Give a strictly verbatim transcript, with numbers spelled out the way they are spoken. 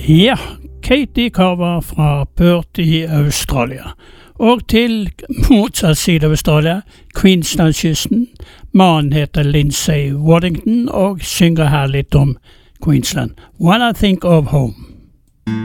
Ja, Katie Carver fra Perth i Australia. Og til motsatt side av Australia, Queensland-kysten. Mannen heter Lindsay Waddington og synger her litt om Queensland. When I think of home.